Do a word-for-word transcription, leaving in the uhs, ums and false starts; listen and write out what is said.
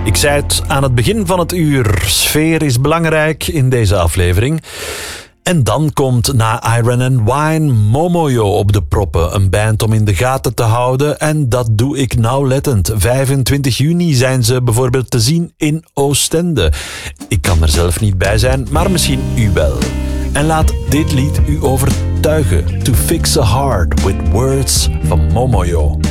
Ik zei het aan het begin van het uur. Sfeer is belangrijk in deze aflevering. En dan komt na Iron and Wine Momoyo op de proppen. Een band om in de gaten te houden. En dat doe ik nauwlettend. vijfentwintig juni zijn ze bijvoorbeeld te zien in Oostende. Ik kan er zelf niet bij zijn, maar misschien u wel. En laat dit lied u overtuigen. To Fix a Heart with Words van Momoyo.